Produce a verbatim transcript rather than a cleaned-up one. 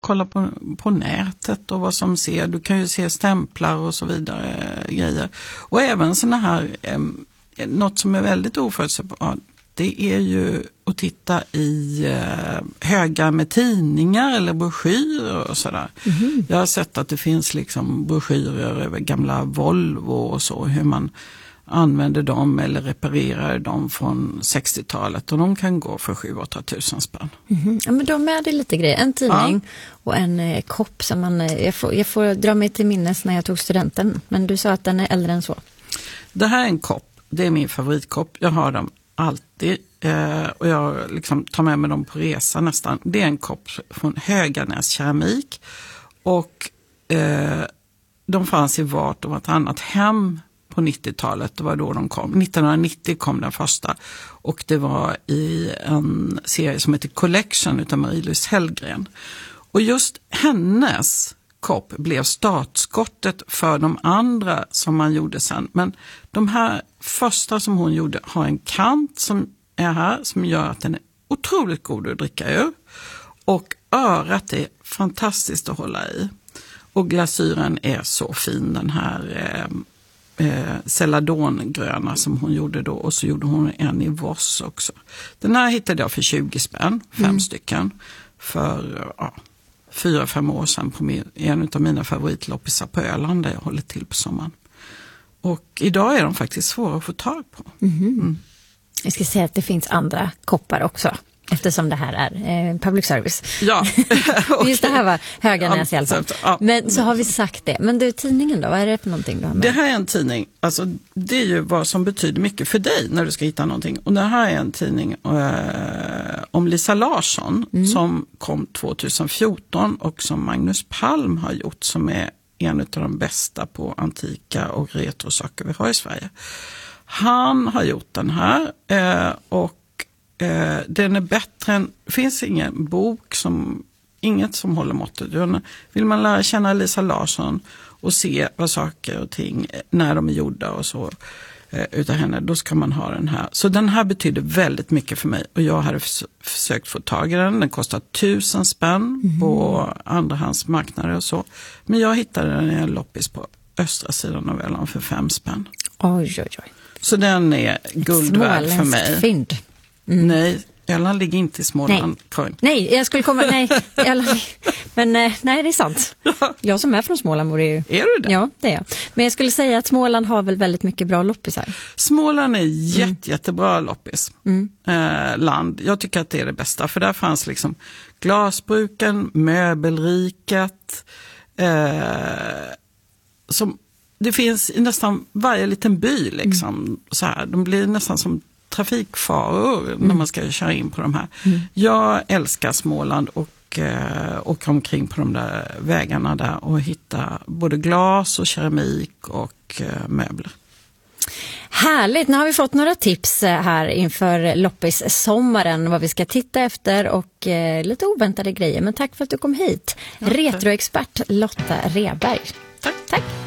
kolla på, på nätet och vad som ser. Du kan ju se stämplar och så vidare grejer. Och även såna här, eh, något som är väldigt oförutsägbart, det är ju att titta i eh, högar med tidningar eller broschyrer och sådär. Mm. Jag har sett att det finns liksom broschyrer över gamla Volvo och så, hur man använder dem eller reparerar dem från sextiotalet och de kan gå för sju åtta tusen spänn. Mm. Ja, men de är det lite grejer. En tidning ja. och en eh, kopp som man, eh, jag, får, jag får dra mig till minnes när jag tog studenten, men du sa att den är äldre än så. Det här är en kopp, det är min favoritkopp. Jag har dem alltid eh, och jag liksom tar med mig dem på resa nästan. Det är en kopp från Höganäs keramik och eh, de fanns i vart och vartannat hem på nittiotalet. Det var då de kom. nittonhundranittio kom den första och det var i en serie som heter Collection utav Marie-Louise Hellgren. Och just hennes kopp blev startskottet för de andra som man gjorde sen. Men de här första som hon gjorde har en kant som är här som gör att den är otroligt god att dricka ur. Och örat är fantastiskt att hålla i. Och glasyren är så fin, den här eh, eh, celadongröna som hon gjorde då. Och så gjorde hon en i Voss också. Den här hittade jag för tjugo spänn, fem mm. stycken. För ja, fyra, fem år sedan på min, en av mina favoritloppisar på Öland där jag håller till på sommaren. Och idag är de faktiskt svåra att få tag på. Mm. Mm. Jag ska säga att det finns andra koppar också. Eftersom det här är eh, public service. Ja. Okay. Just det här var Höganäs i alla fall. Ja. Men så har vi sagt det. Men du, tidningen då? Vad är det för någonting du har med? Det här är en tidning. Alltså, det är ju vad som betyder mycket för dig när du ska hitta någonting. Och det här är en tidning eh, om Lisa Larsson mm. som kom tjugohundrafjorton och som Magnus Palm har gjort, som är en av de bästa på antika och retrosaker vi har i Sverige. Han har gjort den här eh, och Eh, den är bättre än, det finns ingen bok som, inget som håller måttet. Vill man lära känna Lisa Larsson och se vad saker och ting, när de är gjorda och så eh, utav henne, då ska man ha den här. Så den här betyder väldigt mycket för mig och jag hade förs- försökt få tag i den. Den kostar tusen spänn mm. på andrahandsmarknader och så. Men jag hittade den i en loppis på östra sidan av Öland för fem spänn. Oj, oj, oj. Så den är guld värd för mig. Fynd. Mm. Nej, Öland ligger inte i Småland. Nej, nej jag skulle komma... Nej, Öland, men nej, det är sant. Ja. Jag som är från Småland borde ju... Är du det? Ja, det är jag. Men jag skulle säga att Småland har väl väldigt mycket bra loppisar. Småland är jätte, mm. jättebra loppis. Mm. Eh, land. Jag tycker att det är det bästa. För där fanns liksom glasbruken, möbelriket. Eh, som, det finns i nästan varje liten by liksom. Mm. Så här, de blir nästan som trafikfaror mm. när man ska köra in på de här. Mm. Jag älskar Småland och eh, åka omkring på de där vägarna där och hitta både glas och keramik och eh, möbler. Härligt, nu har vi fått några tips här inför loppis-sommaren, vad vi ska titta efter och eh, lite oväntade grejer. Men tack för att du kom hit. Ja, retroexpert Lotta Reberg. Tack. Tack.